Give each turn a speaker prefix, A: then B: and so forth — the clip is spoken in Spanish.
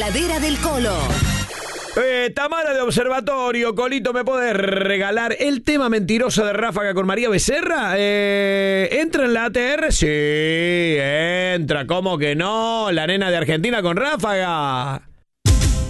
A: ladera del Colo.
B: Tamara de Observatorio, Colito, ¿me podés regalar el tema mentiroso de Ráfaga con María Becerra? ¿Entra en la ATR? Sí, entra, ¿cómo que no? La nena de Argentina con Ráfaga.